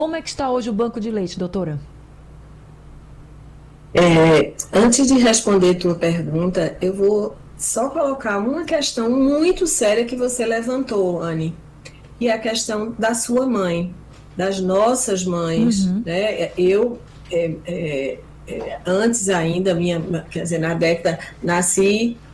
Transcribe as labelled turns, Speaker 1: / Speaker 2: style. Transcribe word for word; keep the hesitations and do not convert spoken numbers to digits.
Speaker 1: Como é que está hoje o banco de leite, doutora?
Speaker 2: É, antes de responder tua pergunta, eu vou só colocar uma questão muito séria que você levantou, Anne, que é a questão da sua mãe, das nossas mães,
Speaker 1: Uhum.
Speaker 2: né? Eu, é, é, é, antes ainda, minha, quer dizer, na década, nasci